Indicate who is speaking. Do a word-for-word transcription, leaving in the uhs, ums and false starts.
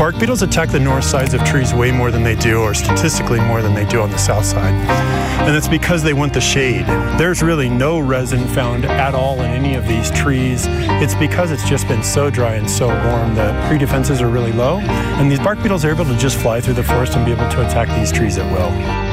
Speaker 1: bark beetles attack the north sides of trees way more than they do, or statistically more than they do on the south side. And it's because they want the shade. There's really no resin found at all in any of these trees. It's because it's just been so dry and so warm that tree defenses are really low. And these bark beetles are able to just fly through the forest and be able to attack these trees at will.